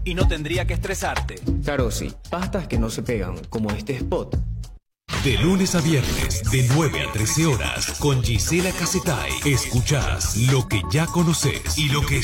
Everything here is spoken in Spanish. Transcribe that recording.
y no tendría que estresarte. Claro, sí. Pastas que no se pegan, como este spot. De lunes a viernes, de 9 a 13 horas, con Gisela Casetay. Escuchás lo que ya conoces y lo que